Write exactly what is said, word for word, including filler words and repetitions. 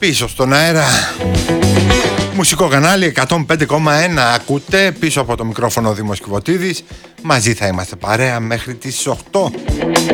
Πίσω στον αέρα, μουσικό κανάλι εκατόν πέντε κόμμα ένα ακούτε, πίσω από το μικρόφωνο ο Δήμος Κιβωτίδης. Μαζί θα είμαστε παρέα μέχρι τις οκτώ.